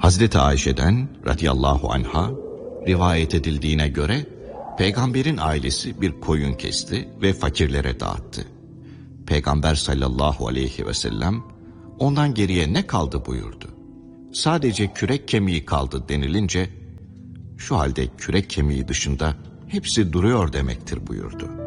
Hazreti Ayşe'den radıyallahu anha rivayet edildiğine göre Peygamberin ailesi bir koyun kesti ve fakirlere dağıttı. Peygamber sallallahu aleyhi ve sellem ondan geriye ne kaldı buyurdu. Sadece kürek kemiği kaldı denilince şu halde kürek kemiği dışında hepsi duruyor demektir buyurdu.